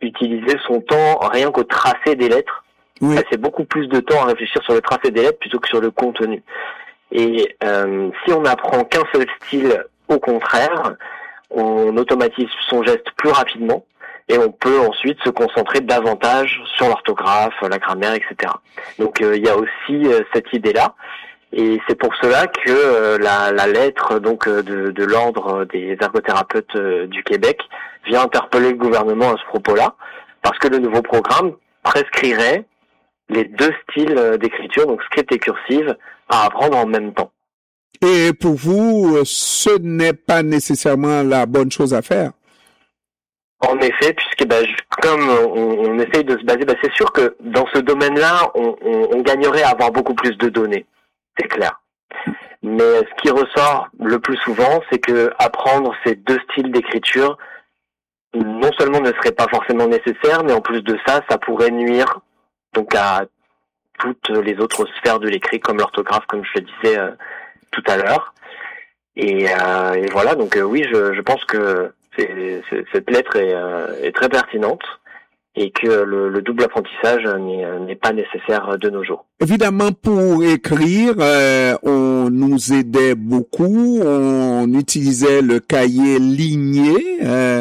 utiliser son temps rien qu'au tracé des lettres. Oui. C'est beaucoup plus de temps à réfléchir sur le tracé des lettres plutôt que sur le contenu. Et si on n'apprend qu'un seul style, au contraire, on automatise son geste plus rapidement et on peut ensuite se concentrer davantage sur l'orthographe, la grammaire, etc. Donc il y a aussi cette idée-là. Et c'est pour cela que la lettre donc de l'ordre des ergothérapeutes du Québec vient interpeller le gouvernement à ce propos-là, parce que le nouveau programme prescrirait les deux styles d'écriture, donc script et cursive, à apprendre en même temps. Et pour vous, ce n'est pas nécessairement la bonne chose à faire? En effet, puisque comme on essaye de se baser, c'est sûr que dans ce domaine-là, on gagnerait à avoir beaucoup plus de données, c'est clair. Mais ce qui ressort le plus souvent, c'est que apprendre ces deux styles d'écriture, non seulement ne serait pas forcément nécessaire, mais en plus de ça, ça pourrait nuire donc à toutes les autres sphères de l'écrit, comme l'orthographe, comme je le disais tout à l'heure. Et voilà, donc oui, je pense que cette lettre est très pertinente et que le double apprentissage n'est pas nécessaire de nos jours. Évidemment, pour écrire, on nous aidait beaucoup, on utilisait le cahier ligné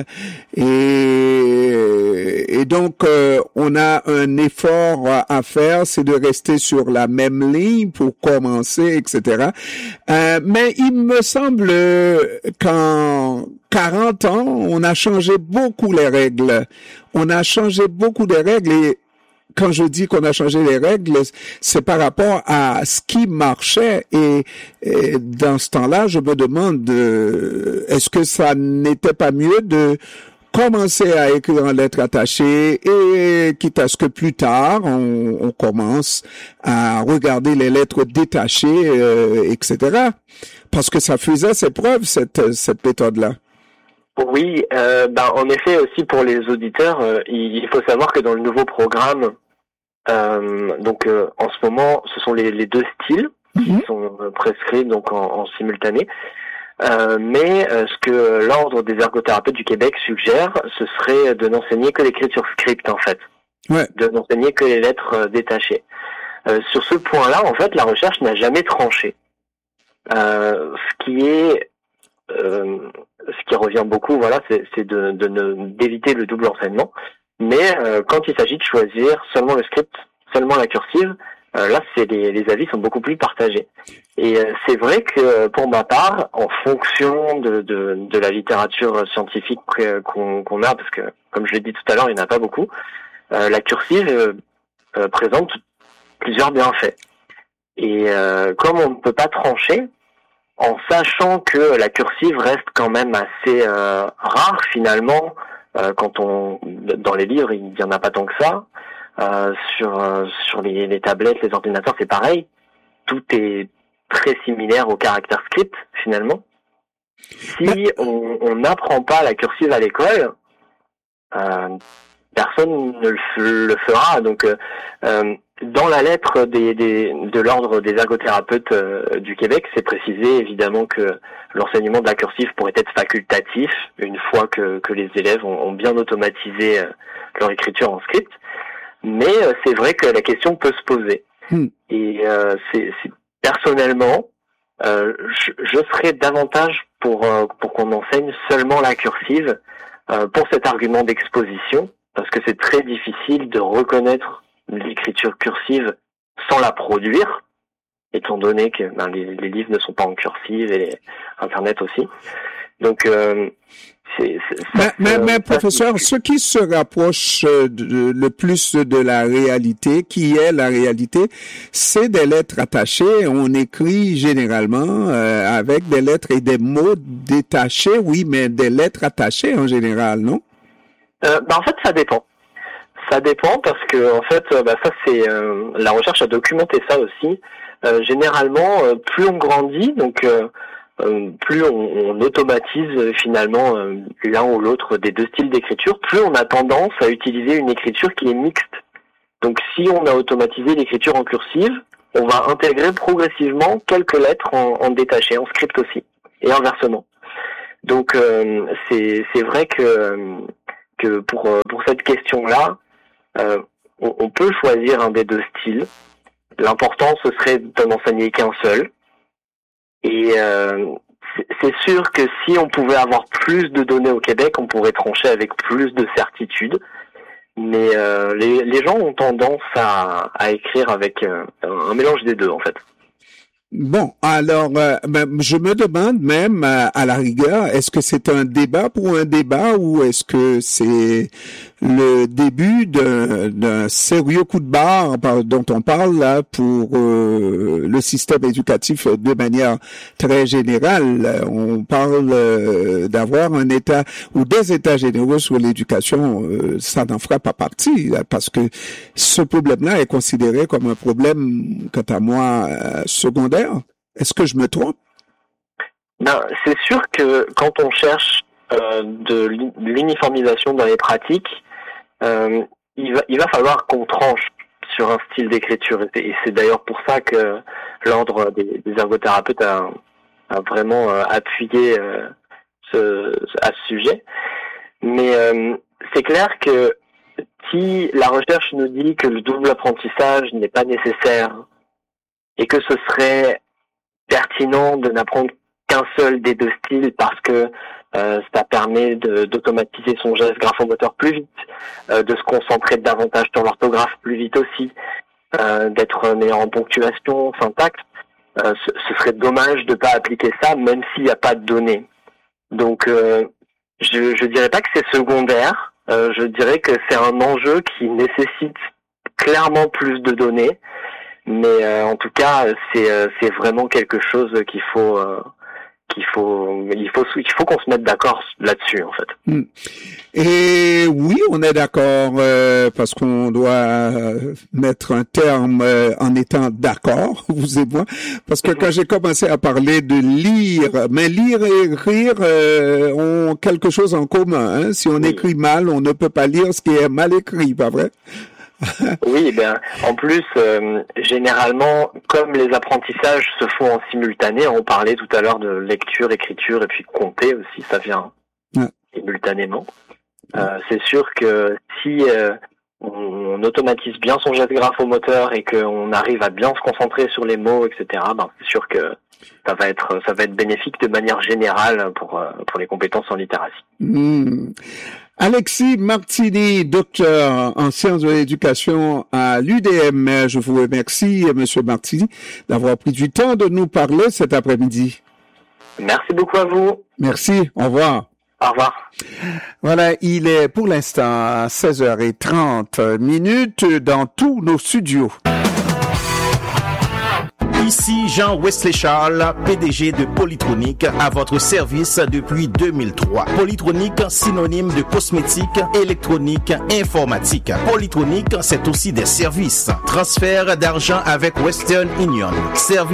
et donc on a un effort à faire, c'est de rester sur la même ligne pour commencer, etc. Mais il me semble qu'en 40 ans, on a changé beaucoup les règles. On a changé beaucoup de règles et quand je dis qu'on a changé les règles, c'est par rapport à ce qui marchait et dans ce temps-là, je me demande est-ce que ça n'était pas mieux de commencer à écrire en lettres attachées et quitte à ce que plus tard, on commence à regarder les lettres détachées, etc. Parce que ça faisait ses preuves, cette méthode-là. Oui, en effet aussi pour les auditeurs, il faut savoir que dans le nouveau programme, en ce moment, ce sont les deux styles qui sont prescrits donc en simultané. Mais ce que l'ordre des ergothérapeutes du Québec suggère, ce serait de n'enseigner que l'écriture script en fait, de n'enseigner que les lettres détachées. Sur ce point-là, en fait, la recherche n'a jamais tranché. Ce qui revient beaucoup, voilà, c'est d'éviter le double enseignement. Mais quand il s'agit de choisir seulement le script, seulement la cursive, là, les avis sont beaucoup plus partagés. Et c'est vrai que pour ma part, en fonction de la littérature scientifique qu'on a, parce que comme je l'ai dit tout à l'heure, il n'y en a pas beaucoup, la cursive présente plusieurs bienfaits. Et comme on ne peut pas trancher, en sachant que la cursive reste quand même assez rare finalement, dans les livres il y en a pas tant que ça, sur les tablettes, les ordinateurs c'est pareil, tout est très similaire au caractère script finalement. Si on n'apprend pas la cursive à l'école, personne ne le fera. Donc dans la lettre de l'ordre des ergothérapeutes du Québec, c'est précisé évidemment que l'enseignement de la cursive pourrait être facultatif une fois que les élèves ont bien automatisé leur écriture en script. Mais c'est vrai que la question peut se poser. Et personnellement, je serais davantage pour qu'on enseigne seulement la cursive pour cet argument d'exposition, parce que c'est très difficile de reconnaître l'écriture cursive sans la produire, étant donné que les livres ne sont pas en cursive et Internet aussi. Donc, mais professeur, ce qui se rapproche le plus de la réalité, qui est la réalité, c'est des lettres attachées. On écrit généralement avec des lettres et des mots détachés, oui, mais des lettres attachées en général, non? En fait, ça dépend. Ça dépend parce que en fait, ça c'est la recherche a documenté ça aussi. Généralement, plus on grandit, donc plus on automatise finalement l'un ou l'autre des deux styles d'écriture, plus on a tendance à utiliser une écriture qui est mixte. Donc si on a automatisé l'écriture en cursive, on va intégrer progressivement quelques lettres en détaché, en script aussi, et inversement. Donc c'est vrai que que pour cette question-là, on peut choisir un des deux styles. L'important, ce serait de n'enseigner qu'un seul. Et c'est sûr que si on pouvait avoir plus de données au Québec, on pourrait trancher avec plus de certitude. Mais les gens ont tendance à écrire avec un mélange des deux, en fait. Bon, alors, je me demande même, à la rigueur, est-ce que c'est un débat pour un débat ou est-ce que c'est le début d'un sérieux coup de barre dont on parle là pour le système éducatif de manière très générale? On parle d'avoir un état ou des états généraux sur l'éducation, ça n'en fera pas partie là, parce que ce problème-là est considéré comme un problème, quant à moi, secondaire. Est-ce que je me trompe? Ben, c'est sûr que quand on cherche de l'uniformisation dans les pratiques, il va falloir qu'on tranche sur un style d'écriture. Et c'est d'ailleurs pour ça que l'Ordre des ergothérapeutes a vraiment appuyé à ce sujet. Mais c'est clair que si la recherche nous dit que le double apprentissage n'est pas nécessaire et que ce serait pertinent de n'apprendre qu'un seul des deux styles parce que ça permet d'automatiser son geste graphomoteur plus vite, de se concentrer davantage sur l'orthographe plus vite aussi, d'être meilleur en ponctuation, syntaxe. Ce serait dommage de pas appliquer ça, même s'il n'y a pas de données. Donc, je dirais pas que c'est secondaire. Je dirais que c'est un enjeu qui nécessite clairement plus de données. Mais en tout cas, c'est vraiment quelque chose qu'il faut qu'on se mette d'accord là-dessus, en fait. Et oui, on est d'accord parce qu'on doit mettre un terme en étant d'accord, vous et moi, parce que quand j'ai commencé à parler de lire, mais lire et rire ont quelque chose en commun. Hein? Si on écrit mal, on ne peut pas lire ce qui est mal écrit, pas vrai? Oui, ben en plus, généralement, comme les apprentissages se font en simultané, on parlait tout à l'heure de lecture, écriture et puis compter aussi, ça vient simultanément. C'est sûr que si on automatise bien son geste graphomoteur et qu'on arrive à bien se concentrer sur les mots, etc., ben c'est sûr que ça va être bénéfique de manière générale pour les compétences en littératie. Alexis Martini, docteur en sciences de l'éducation à l'UDM. Je vous remercie, Monsieur Martini, d'avoir pris du temps de nous parler cet après-midi. Merci beaucoup à vous. Merci, au revoir. Au revoir. Voilà, il est pour l'instant 16h30 dans tous nos studios. Ici Jean Wesley Charles, PDG de Polytronic, à votre service depuis 2003. Polytronic, synonyme de cosmétique, électronique, informatique. Polytronic, c'est aussi des services. Transfert d'argent avec Western Union. Service